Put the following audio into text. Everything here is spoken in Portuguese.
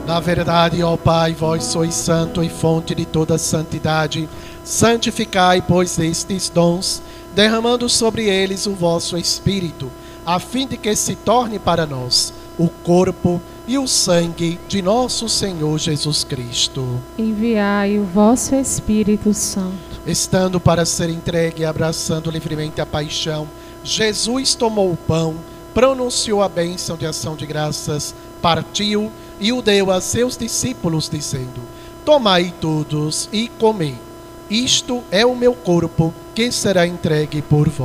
Na verdade, ó Pai, vós sois santo e fonte de toda santidade. Santificai, pois, estes dons, derramando sobre eles o vosso Espírito, a fim de que se torne para nós o corpo e o sangue de nosso Senhor Jesus Cristo. Enviai o vosso Espírito Santo. Estando para ser entregue e abraçando livremente a paixão, Jesus tomou o pão, pronunciou a bênção de ação de graças, partiu e o deu a seus discípulos, dizendo: tomai todos e comei. Isto é o meu corpo, que será entregue por vós.